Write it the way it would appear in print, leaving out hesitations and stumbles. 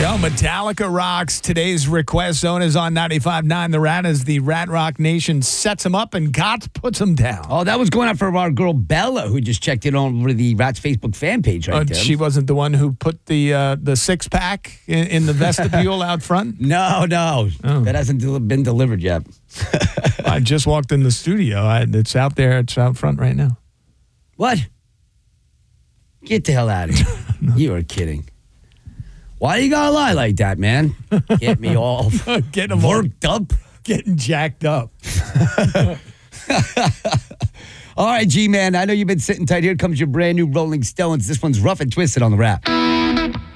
go. Metallica rocks. Today's request zone is on 95.9 The Rat as the Rat Rock Nation sets them up and Gotts puts them down. Oh, that was going out for our girl Bella, who just checked in over the Rats Facebook fan page right there. She wasn't the one who put the six-pack in the vestibule out front? No. That hasn't been delivered yet. I just walked in the studio. It's out there. It's out front right now. What? Get the hell out of here. You are kidding. Why you gotta lie like that, man? Get me all Getting worked up. Getting jacked up. All right, G-Man, I know you've been sitting tight. Here comes your brand new Rolling Stones. This one's Rough and Twisted on the Rap.